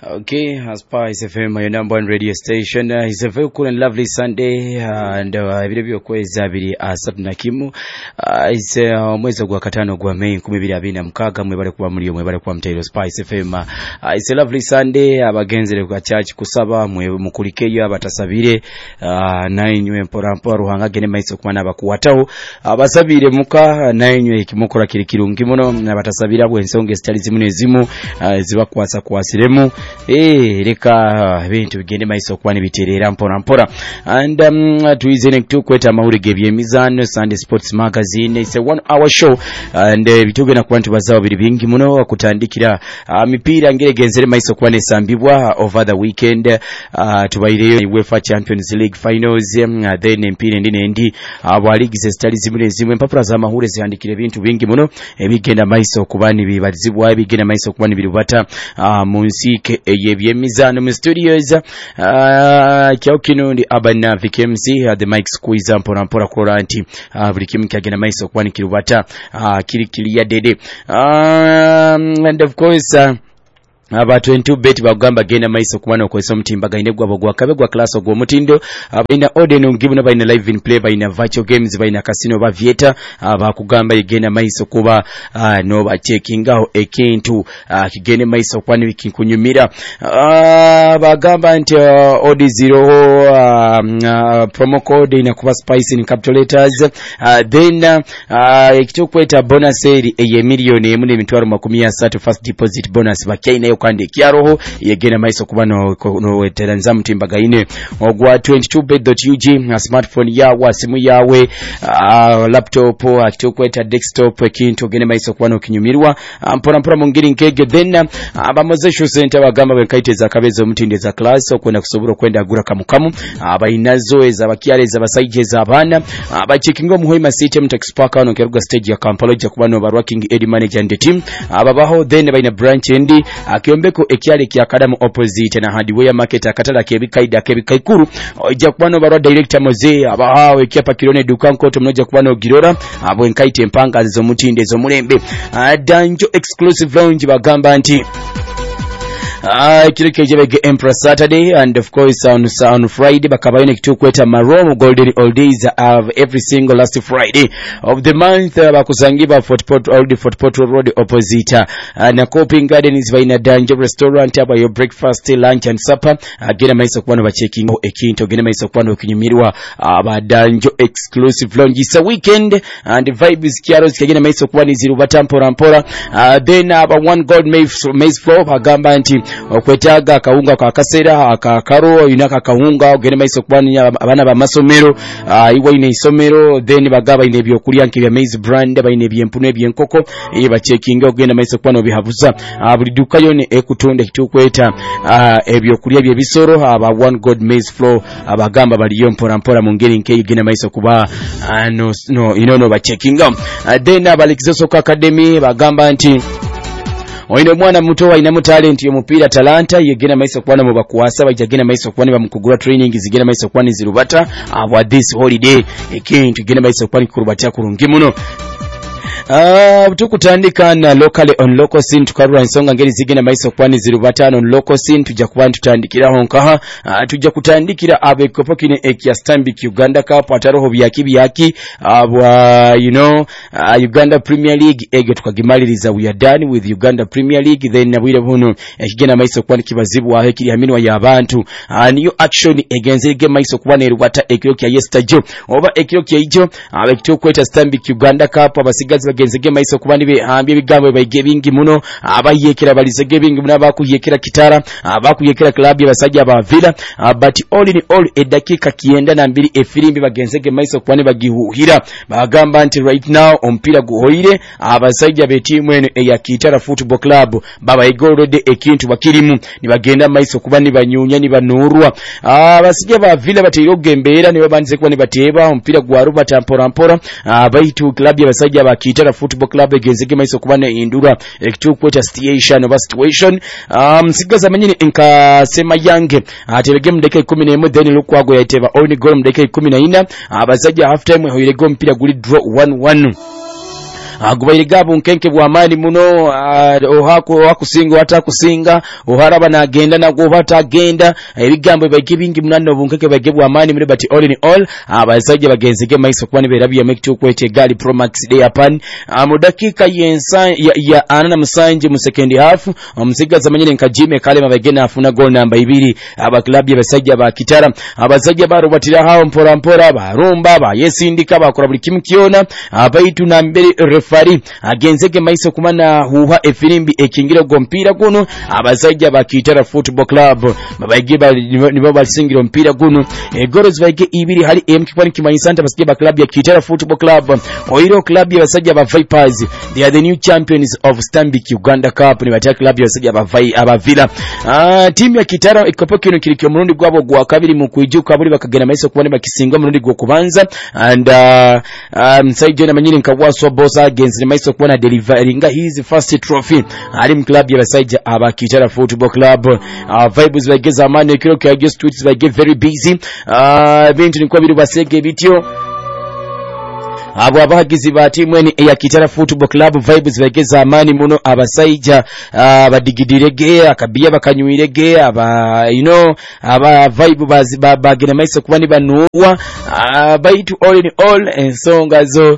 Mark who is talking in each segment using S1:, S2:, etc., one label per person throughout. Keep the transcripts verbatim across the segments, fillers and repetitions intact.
S1: Okay, Spice F M, your number one radio station. Uh, it's a very cool and lovely Sunday, uh, and video kweza biri asatu na kimu. Uh, it's uh, mwezi gwa katano gwa Mei kumi biri abiri na mukaga mwebale kuba mulio mwebale kuba mtairo Spice F M. Uh, it's a lovely Sunday, abagenzere kwa church kusaba mwe mukulikeyo abatasabire uh, nainywe mpora mpora ruhanga gene maiso kumana abakuwataho abasabire muka nainywe ikimukora kiri kirungi muno nabatasabira bwe ensonge zitali zimu zimu uh, ziba kwasa kwasiremu eh reka bintu bigende maiso kwani biterera mpora mpora and um, tuizene tukweta mahuri gebye mizano Sunday Sports Magazine. It's a one hour show and uh, bituge na kwantu bazao biri bingi muno kutandikira uh, mipira ngeregenzere maiso kwane sambibwa over the weekend uh, tubaire UEFA Champions League finals um, uh, then mpira ndine ndi aba uh, league zestali zimule zimwe mpapura za mahure zihandikire bintu bingi muno ebigenda maiso kubani bibazibwa ebigenda maiso kubani birubata uh, munsike yebye mizano mu studios uh, kyo kinundi abana V K M C uh, the mic squeeze mpora mpora koranti uh, buli kimu kyagenda maiso kwani kirubata uh, kiri kiri ya dede um, and of course uh, aba twenty-two bet bagamba genda maiso kubana okwesa mutimba gaine gwabo gwa kabegwa class ogwo mutindo abaina odeno ngibu na baina live in play baina virtual games baina casino ba vieta aba kugamba igenda maiso kuba uh, no ba checking out ekintu uh, kigende maiso kwani bikinkunyumira uh, bagamba nti uh, odi zero uh, uh, promo code ina kuba spice in capital letters uh, then uh, ekitokweta bonus eri eye million emune mitwaro makumi asatu first deposit bonus bakaina kandi kiaroho yegena maiso kubano no weteranza mutimba gaine ogwa twenty-two bet dot u g na smartphone yawe simu yawe uh, laptop atokweta desktop kintu gene maiso kubano kinyumirwa mpora mpora mungiri nkege then abamozesho center bagamba benkaite za kabezo mutinde za class okwenda kusobora kwenda gura kamukamu abainazo eza bakiale za basaije za abana abachikingo muhoima city mtaxpark ono keruga stage ya Kampala ja kubano ba working ed manager and team ababaho then baina branch endi Kiombeko ekyale kya Kadamu opposite na hardware market akatala kebikaida kebikaikuru ojja kubano barwa director Moze abahawe kyapa kirone dukanko tomoja kubano girora abo enkaite empanga zo mutinde zo mulembe Danjo exclusive lounge bagamba nti Ah, kile kejebege Emperor Saturday and of course on on Friday bakabayine kitukweta Maromo Golden All Days of every single last Friday of the month uh, bakusangiba Fort Port Old Fort Port Road opposite uh, na Coping Gardens baina Danjo restaurant aba your breakfast lunch and supper agena maiso kwano ba checking ekinto gena maiso kwano kinyumirwa aba Danjo exclusive lounge is a weekend and the vibes kiaros kagena maiso kwani zirubata mpora mpora uh, then aba one gold maize floor bagamba anti okwetaga kaunga kwa kasera akakaro inaka kaunga ogene maiso kwani abana ba masomero uh, iwa ine isomero then bagaba ine byo kulya nkibya maize brand baine byempune byenkoko e ba checking ogene maiso kwano bihabuza uh, buli duka yone ekutonde kitukweta uh, ebyo kulya bye bisoro aba one god maize floor abagamba baliyo mpora mpora mungeri nke igene maiso kuba uh, no no inono ba checking uh, then abalikizo academy bagamba nti oine mwana muto wa ina talent yo mupira talanta yegena maiso kwana mu bakuwasa bajagena maiso kwani bamukugura training zigena maiso kwani zirubata aba this holiday ekintu gena maiso kwani kurubata kurungi muno. Ah uh, tukutandika na locally on local scene tukarura nsonga ngeri zigena maiso kwani zirubatano on local scene tujja kuba tutandikira honkaha uh, tujja kutandikira abekopokine ekya Stanbic Uganda Cup ataroho byaki byaki aba uh, you know uh, Uganda Premier League ege tukagimaliriza we are done with Uganda Premier League then nabwire buno ekigena maiso kwani kibazibu wa hekiri haminwa yabantu uh, new action against ege maiso kwani rubata ekyo kya yesterday oba ekyo kya ijo abekito kweta Stanbic Uganda Cup abasigazi bagenzege maiso kubani be ambye bigambo bayige bingi muno abayekera balizege bingi muno abakuyekera kitara abakuyekera club y'abasajja abavila but all in all edakika kienda na mbiri efirimbi bagenzege maiso kubani bagihuhira bagamba nti right now ompira guhoire abasajja be team eno eya Kitara Football Club baba igorode ekintu bakirimu nibagenda maiso kubani banyunya ni banurwa abasajja bavila batiro gembera ne babanze kubani bateba ompira gwaruba tampora mpora abayitu club y'abasajja ba Kitara Football Club egenzege maiso kubana indura ekitukweta station of situation um sigaza manyini inka sema yange atebege mdeke kumi na moja then lukwago yateba oni goal mdeke kumi na nne abazajja half time hoyirego mpira guli draw one one agubaire gabo nkenke bw'amaani muno ohako wakusinga watakusinga oharaba nagenda nagwo batagenda ebigambo bibage bingi munanno obunkenke bage bw'amaani muno but all in all abasajja bagenzege maiso kubani berabiya mekitu kwete gali Pro Max day Japan mu dakika yensa ya, ya anana musanje mu second half omusigaza manyene nkajime kale mabagena afuna goal namba ibiri aba club y'abasajja ba Kitara abasajja barobatira hao mpora mpora barumba ba yesindika bakora buli kimu kiona abaitu na mbere referee agenzege maiso kumana huha efirimbi ekingira go mpira guno abasajja ba Kitara Football Club babagiba nibo basingira mpira guno egoroz baige ibiri hali emkipani kimanyisanta abasajja ba club ya Kitara Football Club oiro club y'abasajja ba Vipers they are the new champions of Stanbic Uganda Cup ni batya club y'abasajja ba Vai abavila ah team ya Kitara ikopo kino kirikyo murundi gwabo gwa kabiri mu kwijuka buli bakagena maiso kubone bakisinga murundi gwo kubanza and uh, um side na manyini nkawaswa boss against maiso kubona deliveringa his first trophy ali mu club y'abasajja aba Kitara Football Club uh, vibes bageza amane kiro kya just tweets they get very busy uh bintu ni kwa biru basege bityo abo abagizi ba timu eni ya Kitara Football Club vibes bageza amani muno abasajja abadigidilege akabiya bakanyuirege aba you know aba vibe bazi bagena maiso kubani banuwa baitu all in all ensonga zo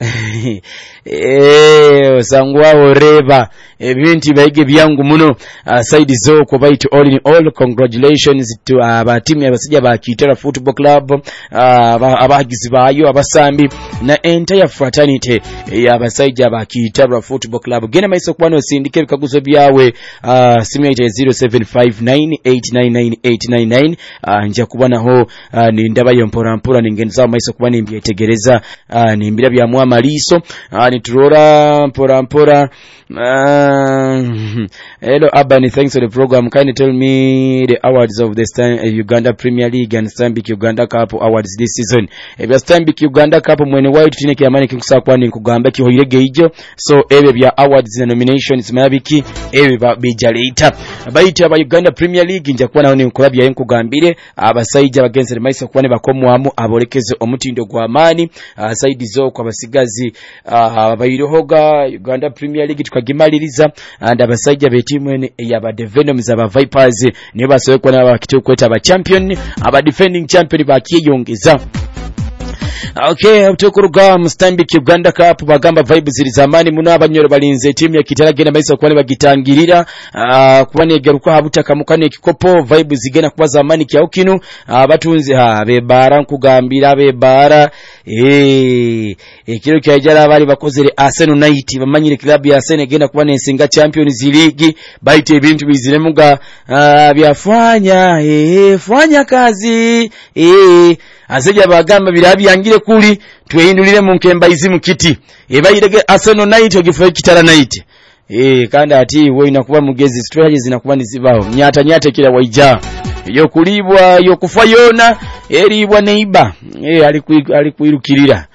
S1: eh osangwa oreba ebinti baige byangu muno uh, side zo ko baitu all in all congratulations to aba uh, timu y'abasajja ba Kitara Football Club uh, abagizi bayo abasambi na entire fraternity y'abasajja ba Kitara Football Club gena maiso kwano sindike bikaguzo byawe uh, simu ya zero seven five nine eight nine nine eight nine nine uh, nja kubona ho uh, ni ndaba yompora mpora ningenza maiso kubana imbyetegereza uh, ni mbira bya mwa maliso uh, ni turora mpora mpora Uh, hello Abani, thanks for the program. Can you tell me the awards of the Stan, uh, Uganda Premier League and Stanbic Uganda Cup awards this season? If you Stanbic Uganda Cup mwene white tine kiamani kinkusa ni kugamba kihoirege ijo so ebe bya awards na nominations mabiki ebe bijaleita baita aba Uganda Premier League nja kuba naho ni club ya nkugambire abasajja bagenze maiso kubane bakomwamu abolekeze omutindo gwa amani uh, side zo kwa basigazi uh, bayirohoga Uganda Premier League tukagimaliriza and abasajja betimu ene yaba the Venoms aba Vipers niyo basowe kwa na bakitiyo kweta aba champion aba defending champion bakiyongeza. Okay, utukuruga Stanbic Uganda Cup bagamba vibes ziri zamani muno abanyoro balinze timu ya Kitara gena maiso kwani bagitangirira uh, kubane garuka habutaka mukane kikopo vibes zigena kuba zamani kya ukinu uh, batunze ha bebara nkugambira bebara eh ekiro kyajara bali bakozere Arsenal Night bamanyire club ya Arsenal gena kuba nensinga Champions League baite ebintu biziremuga uh, byafanya eh fanya kazi eh azeja bagamba birabiyangire kuli twehindulire mu nkemba izimu kiti ebayirege Arsenal Night ogifa Kitara Night eh kandi ati wo inakuba mugezi strategies zinakuba nizibaho nyata nyata kila waija yo kulibwa yo kufa yona eribwa neiba eh alikuirukirira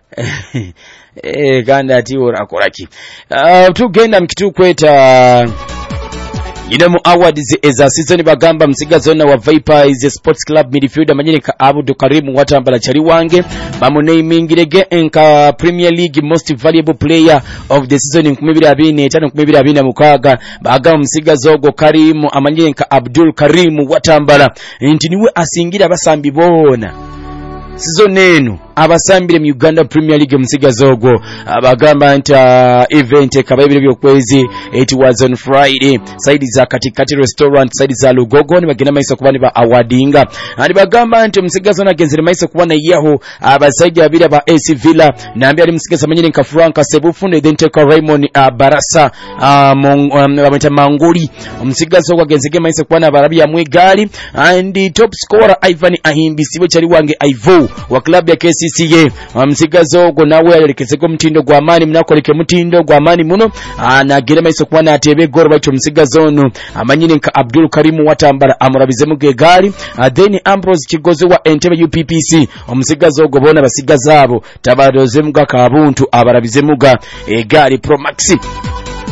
S1: eh kandi ati ora koraki uh, tugenda mkitu kweta Ine mu awards eza season bagamba msigazona wa Vipers Sports Club midfielder manyine ka Abdul Karim watambala chali wange bamunamingirege enka Premier League most valuable player of the season nkumi abiri na etaano nkumi abiri na mukaaga bagamba msigazogo Karim amanyine ka Abdul Karim watambala nti niwe asingira abasambi bona season eno abasambire mu Uganda Premier League msigazogo abagamba nta event kababire byokwezi it was on Friday side za katikati restaurant side za Lugogo ni bagena maiso kubani ba awardinga ali bagamba nti msigazona genzire maiso kubana yaho abasajja abira ba A C Villa nambi ali msigaza manyine nka Franka Sebufunde then take Raymond uh, Barasa bameta um, Mangoli msigazo kwa genzige maiso kubana barabi ya mwegali and the top scorer Ivan Ahimbi sibo chali wange Ivo wa club ya K C C A msigazo go nawe yalekezeko mtindo gwa amani mnakoleke mtindo gwa amani muno anagira maiso kubana atebe goro bacho msigazo no amanyine nka Abdul Karim watambala amurabize mu gegari then Ambrose Kigozo wa Entebbe U P P C omsigazo go bona basigazabo tabadoze muga kabuntu abarabize muga egari Pro Max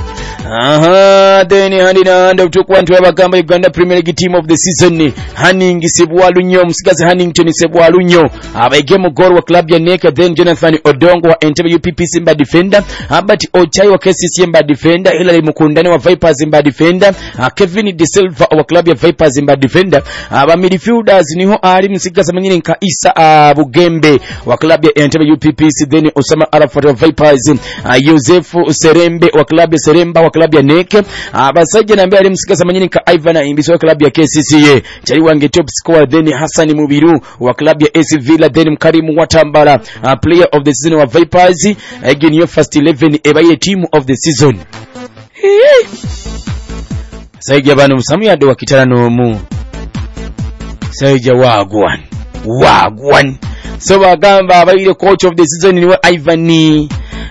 S1: Aha, then hand in hand of took one to abagamba Uganda Premier League team of the season. Hanning Sebwalunyo, Musigazi Hannington Sebwalunyo, abegemo goal wa club ya Neka, then Jonathan Odongo wa Entebbe U P P Simba defender, Albert Ochai wa K C C Simba defender, Hilary Mukundane wa Vipers Simba defender, Kevin De Silva wa club ya Vipers Simba defender, aba midfielders niho ali Musigazi manyine nka Isa Bugembe wa club ya Entebbe U P P C, then Osama Arafat wa Vipers, Joseph Serembe wa club ya Seremba wa club ya Neke, abasajja nambe ali Musigazi manyine nka Ivan Imbiso wa club ya K C C A, chali wange top scorer then Hassan Mubiru wa club ya A C Villa, then Mkarimu Watambala, uh, player of the season wa Vipers, again your first eleven ebaye team of the season. Saija bano musamu yadde wakitala n'omu. Saija wagwan. Wagwan. So bagamba abayire coach of the season ni Ivan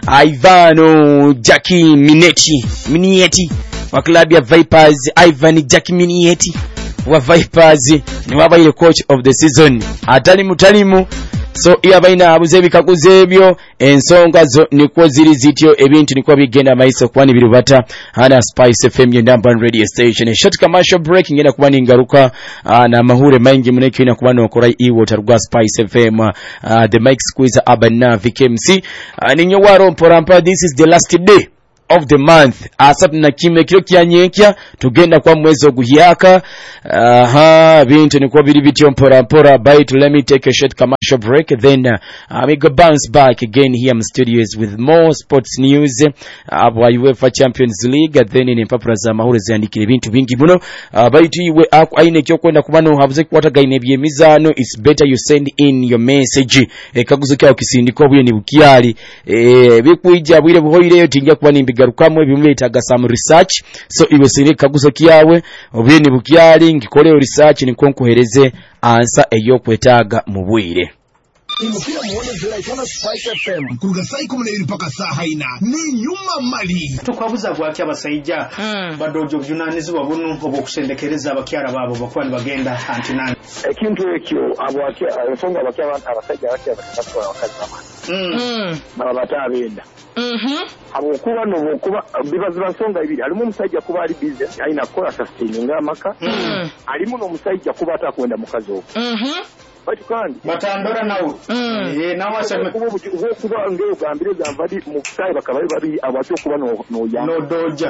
S1: Ivano Jackie Minetti. Minietti wa club ya Vipers. Ivan Jackie Minietti wa Vipers ni wabayire coach of the season. Atali mutalimu. So iya baina abuze bikakuze ebyo ensonga zo nikwo ziri zityo ebintu nikwo bigenda maiso kwani birubata hana Spice F M number one radio station. A short commercial break ngenda kubani ngaruka uh, na mahure maingi muneke ina kubani okorai iwo tarugwa Spice F M, uh, the Mike Squeezer Abana V K M C, uh, ninyo waro mporampa. This is the last day of the month. Asatu na kime kilo kianyekya tugenda kwa mwezi oguhyaka. Aha, bintu nikuwa bili biti mpora mpora. Bite, let me take a short commercial break. Then uh, I go bounce back again here in studios with more sports news. Abwa uh, UEFA Champions League. Then in papura za mahure ziandikile bintu bingi muno. Uh, bite iwe aku aine kyo kwenda kubano habuze kuwata gaine biye mizano. It's better you send in your message. E, kaguzo kia ukisindiko buye ni bukiali. E, biku ija buile buhoile yo tingia kuwa ni mbiga rukamwe bimwe itaga some research. So iwe siri kaguzo kiawe obuye ni bukiali ngikole research ni konkuhereze answer eyo kwetaga mu bwire.
S2: Imukira muone zera itona Spice F M kuruga sai kumuneri paka saha ina ni nyuma mali
S3: tukwabuza gwaki abasayija mm. badojo byunanizi babunu obokusendekereza abakyara babo bakwani bagenda antinani
S4: ekintu ekyo abwaki ensonga abakya abantu abasajja bakya bakatwa wakazi bamani mm baba batabenda mhm abo kuba no kuba bibaza nsonga ibiri alimu musajja kuba ali business aina kola sustaining amaka mm alimu no musajja kuba atakwenda mukazi okwo mhm bati kandi
S3: batandora nawo eh nawo sema
S4: kuba kuba ngeo gambire zamvadi mu sai bakabaye bari abacyo kuba no no ya
S3: no doja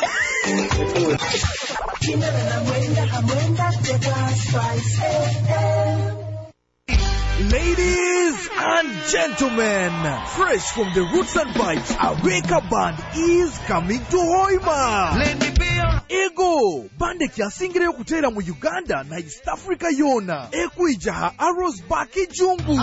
S5: Ladies and gentlemen, fresh from the Roots and Vibes, Aweka Band is coming to Hoima. Let me be your ego. Bande kiasingire kutera mu Uganda na East Africa yona. Ekuijaha Arrows Baki Jungu.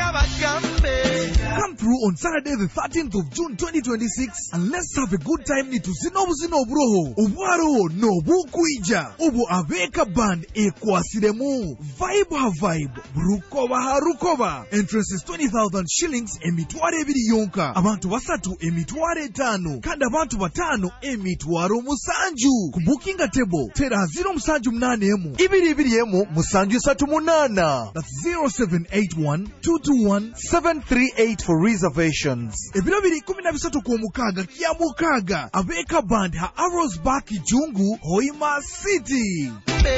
S5: Come through on Saturday the thirteenth of June twenty twenty-six and let's have a good time nitu zinobu zinobroho. Obwaro no bukuija. Obo Aweka Band ekwasiremu. Vibe ha vibe. Brukoba ha rukoba. Entrance is twenty thousand shillings emitware ebiri yonka. Abantu basatu emitware tano. Kandi abantu batano emitwaro musanju. Kumbukinga table tera zero musanju mnane emu. Ibiri ibiri emu musanju satu munana. That's zero seven eight one two two one seven three eight for reservations. Ebiro biri kumi na bisatu kwa mukaga kia mukaga. Aweka Band ha Arrows Baki Jungu Hoima City.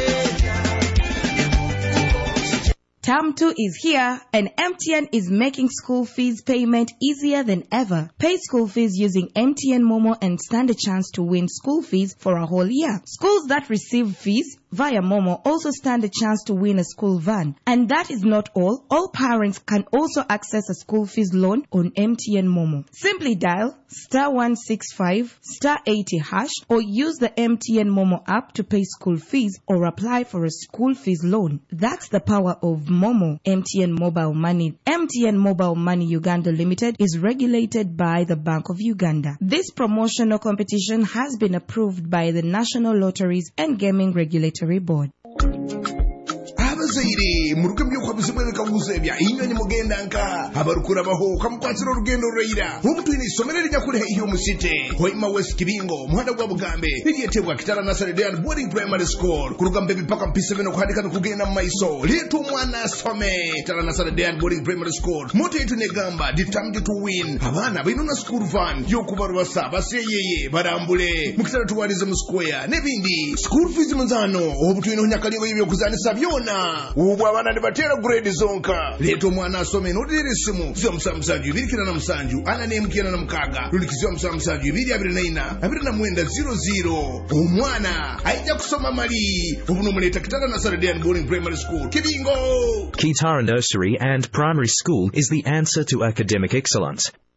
S6: Term two is here and M T N is making school fees payment easier than ever. Pay school fees using M T N Momo and stand a chance to win school fees for a whole year. Schools that receive fees via Momo also stand a chance to win a school van. And that is not all. All parents can also access a school fees loan on M T N Momo. Simply dial star one six five star eighty hash or use the M T N Momo app to pay school fees or apply for a school fees loan. That's the power of Momo. M T N Mobile Money. M T N Mobile Money Uganda Limited is regulated by the Bank of Uganda. This promotional competition has been approved by the National Lotteries and Gaming Regulatory Board.
S2: zaire muruke mbyuka bizibwe bikaguze bya inyoni mugenda nka abarukura baho kamukwatira urugendo rurayira omuntu ini somere lijya kure iyo musite Hoima West Kibingo muhanda gwa Bugambe liyetebwa Kitara Nursery Day and Boarding Primary School kurugambe bipaka mpise bino kuhandika kugenda maiso litu mwana some Kitara Nursery Day and Boarding Primary School moto yetu negamba determined to win abana binuna school van yo kubarwasa baseyeye barambule mukitara tuwalize mu square nebindi school fees manzano obutwino nyakaliyo ibyo kuzanisa byona ubu abana nibatera grade zonka leto mwana asome nodirisimu zyo msamsaju ibirikira na msanju ana nemkira na mkaga lulikizyo msamsaju ibiri abiri na ina abiri na mwenda zero zero umwana aija kusoma mali ubu numuleta Kitara Nursery Day and Boarding Primary School Kibingo.
S7: Kitara Nursery and Primary School is the answer to academic excellence.